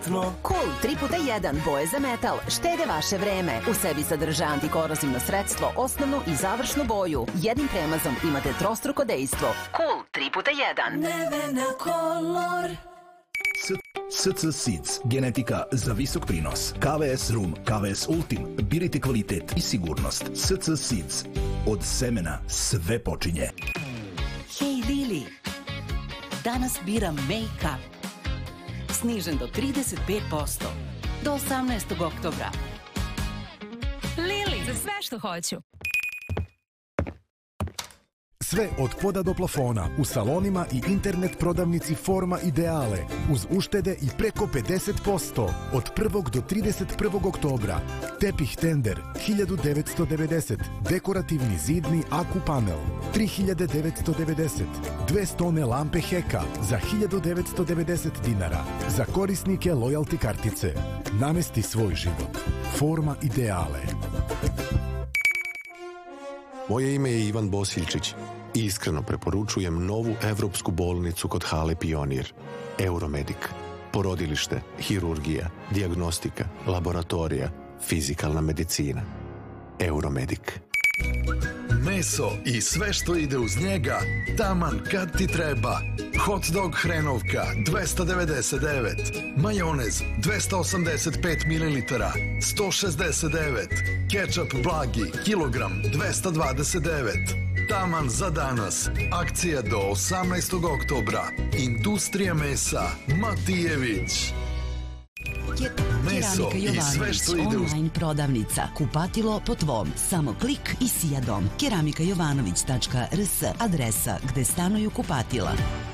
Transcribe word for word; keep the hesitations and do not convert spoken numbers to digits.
Cool tri puta jedan boje za metal štede vaše vreme. U sebi sadrža antikorozivno sredstvo, osnovnu i završnu boju. Jednim premazom imate trostruko dejstvo. Cool tri puta jedan. Nevena Color. S C Seeds, genetika za visok prinos. K V S Rum, K V S Ultim, birajte kvalitet i sigurnost. S C Seeds, od semena sve počinje. Hej Lili, danas biram make-up. Snižen do trideset pet posto. Do osamnaestog oktobra. Lili, za sve što hoću. Sve od poda do plafona u salonima i internet prodavnici Forma Ideale uz uštede i preko pedeset posto od prvog do trideset prvog oktobra. Tepih tender hiljadu devetsto devedeset, dekorativni zidni aku panel tri hiljade devetsto devedeset, dve stone lampe Heka za hiljadu devetsto devedeset dinara za korisnike lojalty kartice. Namesti svoj život. Forma Ideale. Moje ime je Ivan Bosiljčić i iskreno preporučujem novu evropsku bolnicu kod hale Pionir. Euromedik. Porodilište, hirurgija, dijagnostika, laboratorija, fizikalna medicina. Euromedik. Meso i sve što ide uz njega, taman kad ti treba. Hot dog hrenovka dvesta devedeset devet, majonez dvesta osamdeset pet mililitara sto šezdeset devet, kečap blagi kilogram dvesta dvadeset devet. Taman za danas. Akcija do osamnaestog oktobra. Industrija mesa Matijević. Meso i sve što ide uz... Online prodavnica. Kupatilo po tvom. Samo klik i sija dom. keramika jovanović tačka r s adresa gde stanuju kupatila.